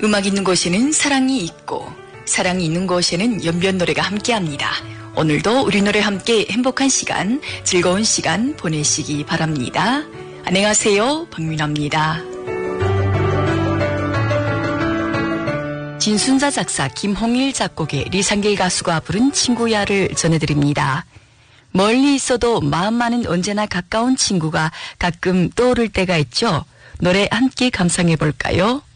음악 있는 곳에는 사랑이 있고 사랑이 있는 곳에는 연변 노래가 함께합니다. 오늘도 우리 노래 함께 행복한 시간, 즐거운 시간 보내시기 바랍니다. 안녕하세요, 박민아입니다. 진순자 작사, 김홍일 작곡의 리상길 가수가 부른 친구야를 전해드립니다. 멀리 있어도 마음만은 언제나 가까운 친구가 가끔 떠오를 때가 있죠. 노래 함께 감상해볼까요?